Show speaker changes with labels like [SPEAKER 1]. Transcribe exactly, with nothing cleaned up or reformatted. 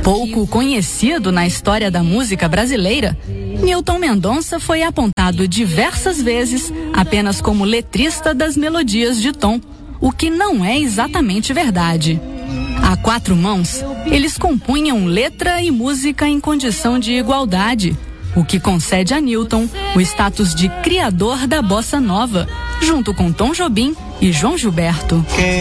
[SPEAKER 1] Pouco conhecido na história da música brasileira, Newton Mendonça foi apontado diversas vezes apenas como letrista das melodias de Tom, o que não é exatamente verdade. A quatro mãos, eles compunham letra e música em condição de igualdade, o que concede a Newton o status de criador da bossa nova, junto com Tom Jobim e João Gilberto.